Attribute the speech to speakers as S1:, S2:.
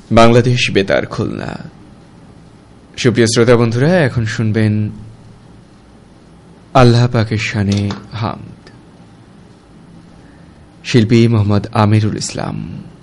S1: বাংলাদেশ বেতার খুলনা। সুপ্রিয় শ্রোতা বন্ধুরা, এখন শুনবেন আল্লাহ পাকের শানে হামদ, শিল্পী মোহাম্মদ আমিরুল ইসলাম।